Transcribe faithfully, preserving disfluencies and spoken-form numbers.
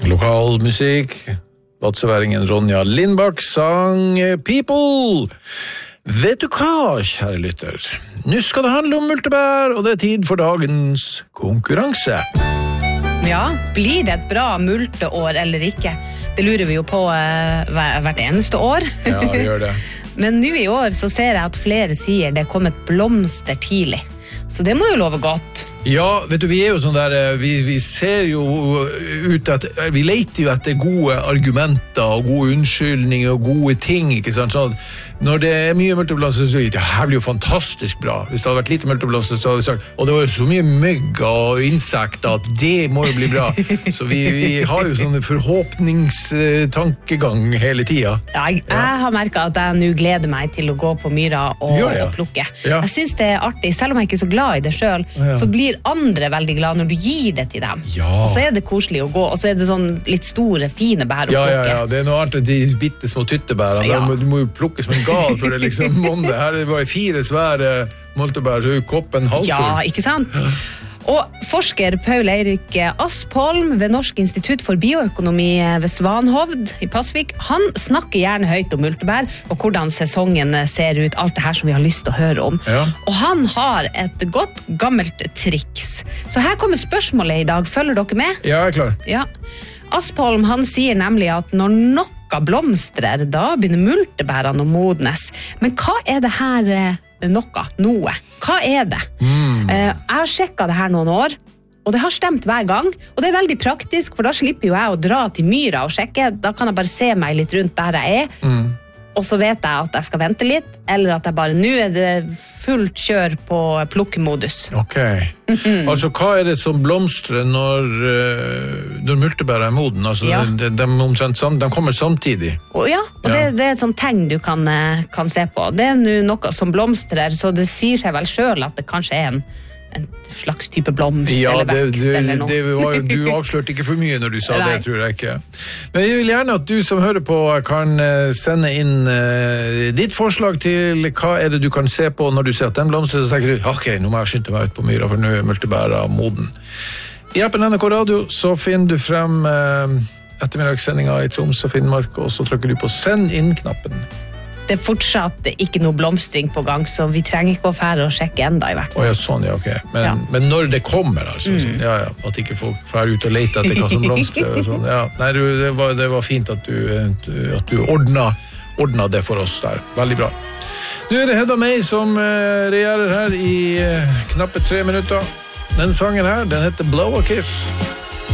Lokal musikk. Vatseværingen Ronja Lindbakk sang People. Vet du hva, kjære lytter? Nå skal det handle om multebær, og det er tid for dagens konkurranse. Ja, blir det et bra multeår eller ikke? Det lurer vi jo på uh, hvert eneste år. Ja, det gjør det. Men nå i år så ser jeg at flere sier det kom et blomster tidlig. Så det må jo love godt. Ja, vet du, vi er jo sånn der, vi, vi ser jo ut at, vi leter jo etter gode argumenter og gode unnskyldninger og gode ting, ikke sant? Så når det er mye multeblaster, så det her blir jo fantastisk bra. Hvis det hadde vært lite multeblaster, så hadde vi sagt, og det var jo så mye mygg og insekter at det må jo bli bra. Så vi, vi har jo sånne forhåpningstankegang hele tiden. Ja, jeg, jeg har merket at jeg nå gleder meg til å gå på myra og, det, ja. og plukke. Ja. Jeg synes det er artig, selv om jeg ikke er så glad i det selv, ja. Så blir andre veldig glad når du gir det til dem. Ja. Og så er det koselig å gå, og så er det sånn litt store, fine bær å ja, plukke. Ja, ja, det er noe annet enn de bitte små tyttebærene. Ja. Du må jo plukke som en gal for det liksom måned. Her er det bare fire svære multebær, så er jo koppen halvfull. Ja, ikke sant? Og forsker Paul Eirik Aspholm ved Norsk institutt for bioøkonomi ved Svanhovd i Pasvik, han snakker gjerne høyt om multebær og hvordan sesongen ser ut, alt det her som vi har lyst til å høre om. Ja. Og han har et godt, gammelt triks. Så her kommer spørsmålet i dag. Følger dere med? Ja, jeg er klar. Ja. Aspholm, han sier nemlig at når noe blomstrer, da begynner multebærene å modnes. Men hva er det her noe? Noe? Hva er det? Mm. Jeg har sjekket det her noen år, og det har stemt hver gang, og det er veldig praktisk, for da slipper jo jeg å dra til myra og sjekke, da kan jeg bare se meg litt rundt der jeg er, mm. og så vet jeg at jeg skal vente litt, eller at jeg bare, nå er det fullt kjør på plukkemodus. Ok. Mm-hmm. Altså, hva er det som blomstrer når, når multebæret er moden? Altså, ja. de, de, omtrent, de kommer samtidig. Og ja, og ja. Det, det er et sånt tegn du kan, kan se på. Det er noe som blomstrer, så det sier seg vel selv at det kanskje er en en slags type blomst ja, eller vekst det, det, eller noe. Det var jo, du avslørte ikke for mye når du sa det, tror jeg ikke. Men jeg vil gjerne at du som hører på kan sende inn uh, ditt forslag til hva er det du kan se på når du ser at den blomstrer, så tenker du, ok, nå må jeg skynde meg ut på myra, for nå er multebæret moden. I appen N R K Radio så finner du frem uh, ettermiddagssendinga i Troms og Finnmark, og så trykker du på send inn-knappen. Det er fortsatt ikke noe blomstring på gang, så vi trenger ikke å fære og sjekke enda i hvert fall. Å ja, sånn, ja, ok. Men, ja. men når det kommer, altså, mm. ja, ja, at ikke folk færer ut og leter etter hva som blomstrer, og sånn, ja. Nei, du, det, var, det var fint at du, at du ordnet, ordnet det for oss der. Veldig bra. Nå er det Hedda May som uh, regjerer her i uh, knappe tre minutter. Den sangen her, den heter Blow a Kiss.